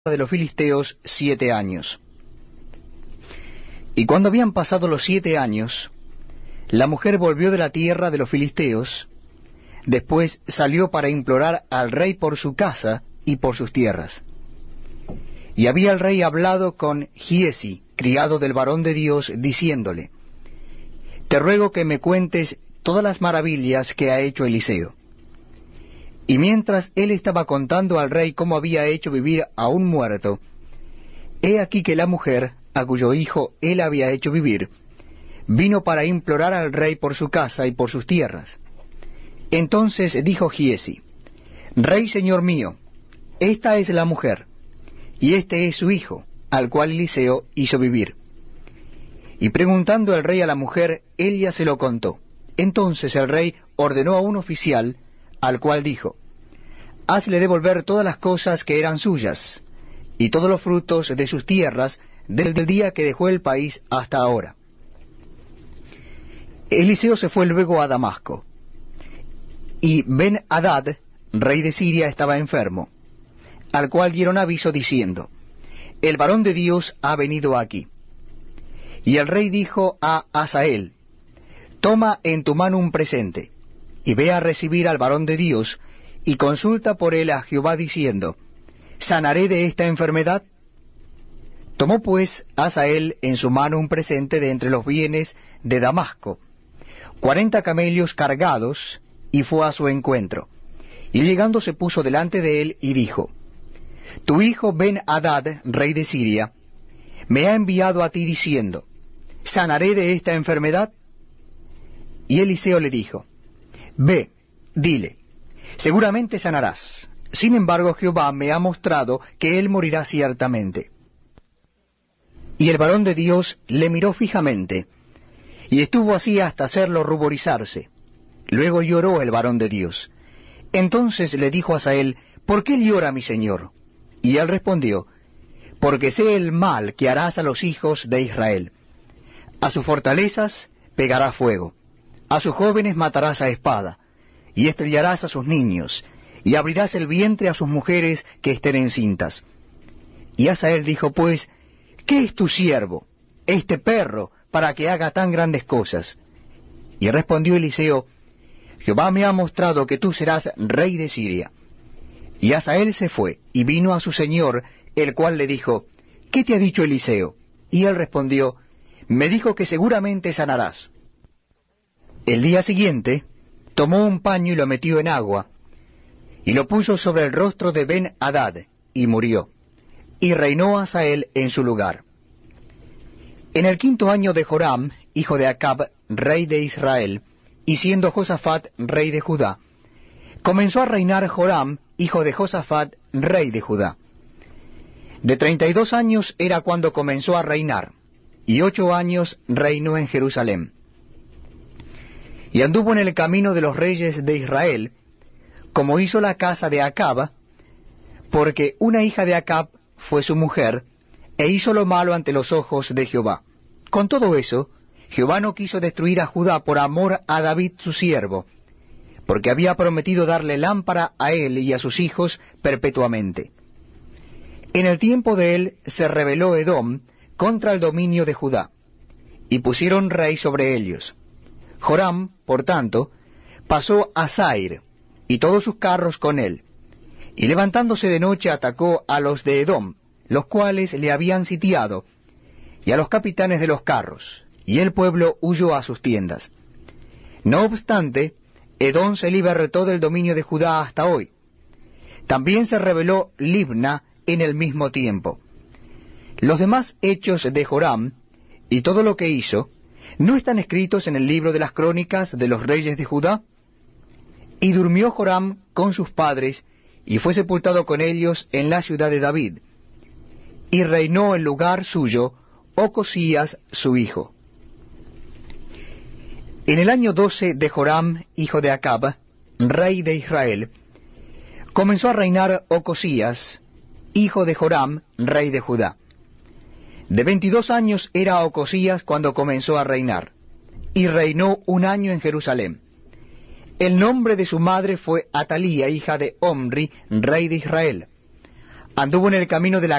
de los filisteos 7 años. Y cuando habían pasado los 7 años, la mujer volvió de la tierra de los filisteos, después salió para implorar al rey por su casa y por sus tierras. Y había el rey hablado con Giezi, criado del varón de Dios, diciéndole: Te ruego que me cuentes todas las maravillas que ha hecho Eliseo. Y mientras él estaba contando al rey cómo había hecho vivir a un muerto, he aquí que la mujer, a cuyo hijo él había hecho vivir, vino para implorar al rey por su casa y por sus tierras. Entonces dijo Giezi: Rey señor mío, esta es la mujer, y este es su hijo, al cual Eliseo hizo vivir. Y preguntando el rey a la mujer, ella se lo contó. Entonces el rey ordenó a un oficial, al cual dijo: Hazle devolver todas las cosas que eran suyas, y todos los frutos de sus tierras, desde el día que dejó el país hasta ahora. Eliseo se fue luego a Damasco, y Ben-Hadad, rey de Siria, estaba enfermo, al cual dieron aviso diciendo: El varón de Dios ha venido aquí. Y el rey dijo a Hazael: Toma en tu mano un presente, y ve a recibir al varón de Dios, y consulta por él a Jehová diciendo: ¿Sanaré de esta enfermedad? Tomó pues Hazael en su mano un presente de entre los bienes de Damasco, 40 camellos cargados, y fue a su encuentro. Y llegando se puso delante de él y dijo: Tu hijo Ben-Hadad, rey de Siria, me ha enviado a ti diciendo: ¿Sanaré de esta enfermedad? Y Eliseo le dijo: Ve, dile, seguramente sanarás. Sin embargo, Jehová me ha mostrado que él morirá ciertamente. Y el varón de Dios le miró fijamente, y estuvo así hasta hacerlo ruborizarse. Luego lloró el varón de Dios. Entonces le dijo a Hazael: ¿Por qué llora mi señor? Y él respondió: Porque sé el mal que harás a los hijos de Israel. A sus fortalezas pegarás fuego, a sus jóvenes matarás a espada, y estrellarás a sus niños, y abrirás el vientre a sus mujeres que estén encintas. Y Hazael dijo: Pues, ¿qué es tu siervo, este perro, para que haga tan grandes cosas? Y respondió Eliseo: Jehová me ha mostrado que tú serás rey de Siria. Y Hazael se fue, y vino a su señor, el cual le dijo: ¿Qué te ha dicho Eliseo? Y él respondió: Me dijo que seguramente sanarás. El día siguiente tomó un paño y lo metió en agua, y lo puso sobre el rostro de Ben-Hadad, y murió. Y reinó Hazael en su lugar. En el 5.º año de Joram, hijo de Acab, rey de Israel, y siendo Josafat rey de Judá, comenzó a reinar Joram, hijo de Josafat, rey de Judá. De 32 años era cuando comenzó a reinar, y 8 años reinó en Jerusalén. Y anduvo en el camino de los reyes de Israel, como hizo la casa de Acab, porque una hija de Acab fue su mujer, e hizo lo malo ante los ojos de Jehová. Con todo eso, Jehová no quiso destruir a Judá por amor a David su siervo, porque había prometido darle lámpara a él y a sus hijos perpetuamente. En el tiempo de él se rebeló Edom contra el dominio de Judá, y pusieron rey sobre ellos. Joram, por tanto, pasó a Zair, y todos sus carros con él, y levantándose de noche atacó a los de Edom, los cuales le habían sitiado, y a los capitanes de los carros, y el pueblo huyó a sus tiendas. No obstante, Edom se libertó del dominio de Judá hasta hoy. También se rebeló Libna en el mismo tiempo. Los demás hechos de Joram, y todo lo que hizo, ¿no están escritos en el libro de las crónicas de los reyes de Judá? Y durmió Joram con sus padres, y fue sepultado con ellos en la ciudad de David. Y reinó en lugar suyo Ocosías su hijo. En el año 12 de Joram, hijo de Acab, rey de Israel, comenzó a reinar Ocosías, hijo de Joram, rey de Judá. De 22 años era Ocosías cuando comenzó a reinar, y reinó 1 año en Jerusalén. El nombre de su madre fue Atalía, hija de Omri, rey de Israel. Anduvo en el camino de la